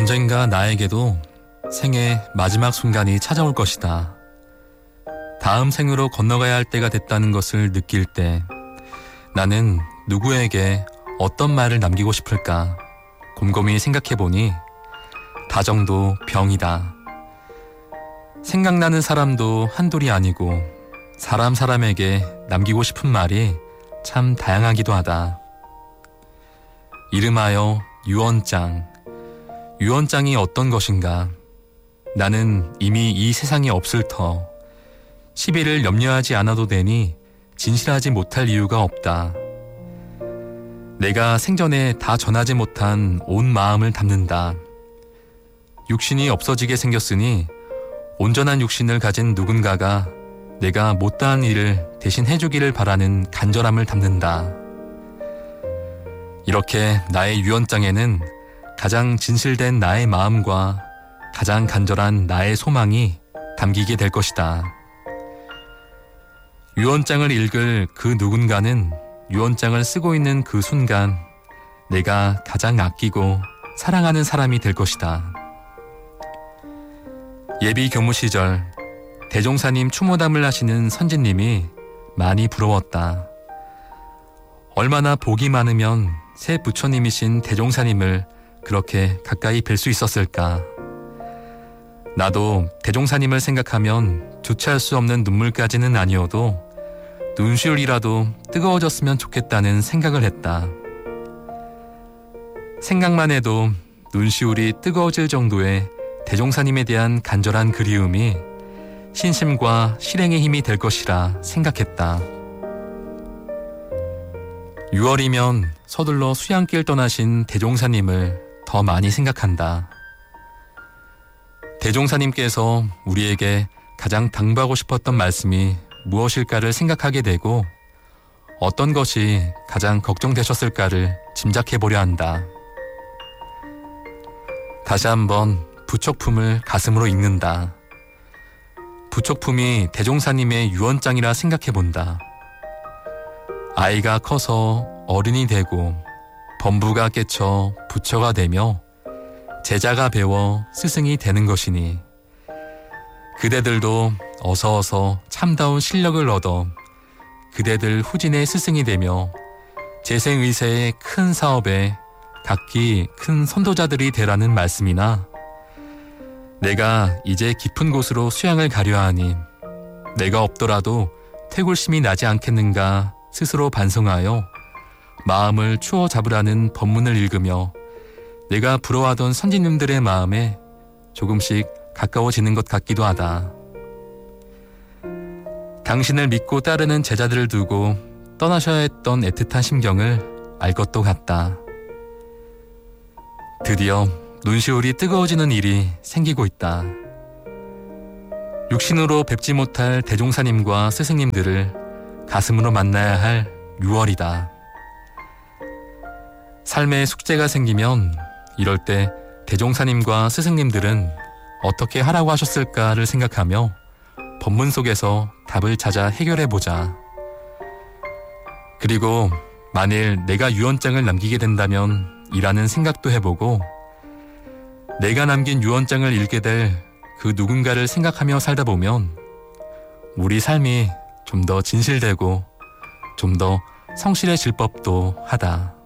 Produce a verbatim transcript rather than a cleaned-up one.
언젠가 나에게도 생의 마지막 순간이 찾아올 것이다. 다음 생으로 건너가야 할 때가 됐다는 것을 느낄 때 나는 누구에게 어떤 말을 남기고 싶을까 곰곰이 생각해보니 다정도 병이다. 생각나는 사람도 한둘이 아니고 사람 사람에게 남기고 싶은 말이 참 다양하기도 하다. 이름하여 유언장. 유언장이 어떤 것인가? 나는 이미 이 세상에 없을 터 시비를 염려하지 않아도 되니 진실하지 못할 이유가 없다. 내가 생전에 다 전하지 못한 온 마음을 담는다. 육신이 없어지게 생겼으니 온전한 육신을 가진 누군가가 내가 못다한 일을 대신 해주기를 바라는 간절함을 담는다. 이렇게 나의 유언장에는 가장 진실된 나의 마음과 가장 간절한 나의 소망이 담기게 될 것이다. 유언장을 읽을 그 누군가는 유언장을 쓰고 있는 그 순간 내가 가장 아끼고 사랑하는 사람이 될 것이다. 예비 교무 시절 대종사님 추모담을 하시는 선진님이 많이 부러웠다. 얼마나 복이 많으면 새 부처님이신 대종사님을 그렇게 가까이 뵐 수 있었을까. 나도 대종사님을 생각하면 주체할 수 없는 눈물까지는 아니어도 눈시울이라도 뜨거워졌으면 좋겠다는 생각을 했다. 생각만 해도 눈시울이 뜨거워질 정도의 대종사님에 대한 간절한 그리움이 신심과 실행의 힘이 될 것이라 생각했다. 유월이면 서둘러 수양길 떠나신 대종사님을 더 많이 생각한다. 대종사님께서 우리에게 가장 당부하고 싶었던 말씀이 무엇일까를 생각하게 되고 어떤 것이 가장 걱정되셨을까를 짐작해보려 한다. 다시 한번 부척품을 가슴으로 읽는다. 부척품이 대종사님의 유언장이라 생각해본다. 아이가 커서 어른이 되고 범부가 깨쳐 부처가 되며 제자가 배워 스승이 되는 것이니 그대들도 어서 어서 참다운 실력을 얻어 그대들 후진의 스승이 되며 재생의세의 큰 사업에 각기 큰 선도자들이 되라는 말씀이나 내가 이제 깊은 곳으로 수양을 가려 하니 내가 없더라도 태굴심이 나지 않겠는가 스스로 반성하여 마음을 추워 잡으라는 법문을 읽으며 내가 부러워하던 선진님들의 마음에 조금씩 가까워지는 것 같기도 하다. 당신을 믿고 따르는 제자들을 두고 떠나셔야 했던 애틋한 심경을 알 것도 같다. 드디어 눈시울이 뜨거워지는 일이 생기고 있다. 육신으로 뵙지 못할 대종사님과 스승님들을 가슴으로 만나야 할 유월이다. 삶에 숙제가 생기면 이럴 때 대종사님과 스승님들은 어떻게 하라고 하셨을까를 생각하며 법문 속에서 답을 찾아 해결해보자. 그리고 만일 내가 유언장을 남기게 된다면 이라는 생각도 해보고 내가 남긴 유언장을 읽게 될 그 누군가를 생각하며 살다 보면 우리 삶이 좀 더 진실되고 좀 더 성실해질 법도 하다.